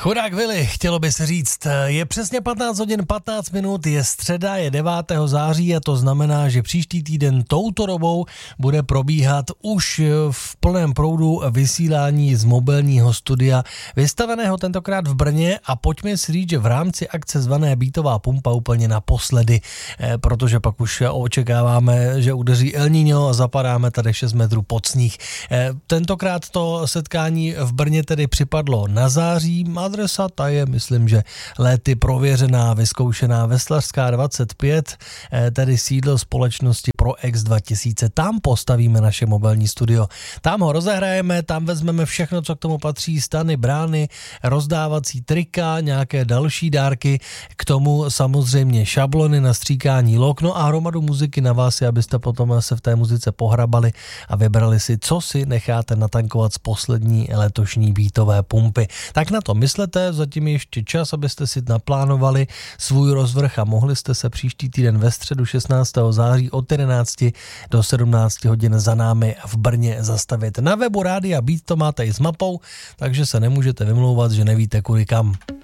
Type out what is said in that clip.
Chudák Vili, chtělo by se říct, je přesně 15 hodin 15 minut, je středa, je 9. září a to znamená, že příští týden touto dobou bude probíhat už v plném proudu vysílání z mobilního studia, vystaveného tentokrát v Brně a pojďme si říct, že v rámci akce zvané Beatová pumpa úplně naposledy, protože pak už očekáváme, že udeří El Niño a zapadáme tady 6 metrů pod sníh. Tentokrát to setkání v Brně tedy připadlo na září, adresa ta je, myslím, že léty prověřená, vyzkoušená Veslařská 25, tedy sídlo společnosti ProX 2000. Tam postavíme naše mobilní studio. Tam ho rozehrajeme, tam vezmeme všechno, co k tomu patří, stany, brány, rozdávací trika, nějaké další dárky, k tomu samozřejmě šablony na stříkání log, no a hromadu muziky na vás, abyste potom se v té muzice pohrabali a vybrali si, co si necháte natankovat z poslední letošní Beatové pumpy. Tak na to myslete, zatím ještě čas, abyste si naplánovali svůj rozvrh a mohli jste se příští týden ve středu 16. září od 11 do 17 hodin za námi v Brně zastavit. Na webu Rádia Beat to máte i s mapou, takže se nemůžete vymlouvat, že nevíte kudy kam.